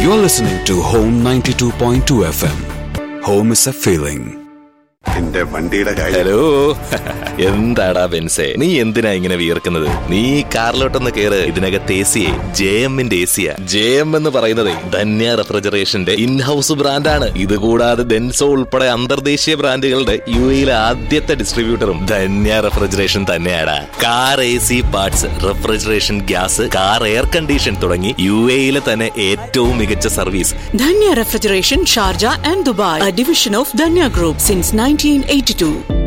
You're listening to Home 92.2 FM. Home is a feeling. എന്റെ വണ്ടിയുടെ കാര്യം. ഹലോ, എന്താടാ ബെൻസേ, നീ എന്തിനാ ഇങ്ങനെ വിയർക്കുന്നത്? നീ കാറിലോട്ടൊന്ന് കേറ്. ഇതിനകത്ത് എസിയെ JMന്റെ എസിയാ. JM എന്ന് പറയുന്നത് ധന്യ റെഫ്രിജറേഷന്റെ ഇൻഹൌസ് ബ്രാൻഡാണ്. ഇതുകൂടാതെ ഡെൻസോ ഉൾപ്പെടെ അന്തർദേശീയ ബ്രാൻഡുകളുടെ UAE ആദ്യത്തെ ഡിസ്ട്രിബ്യൂട്ടറും Dhanya refrigeration തന്നെയാടാ. Car AC parts, refrigeration, gas, car air condition തുടങ്ങി UAE തന്നെ ഏറ്റവും മികച്ച service. Dhanya refrigeration, Sharjah and Dubai, a division of Dhanya Group since 1982.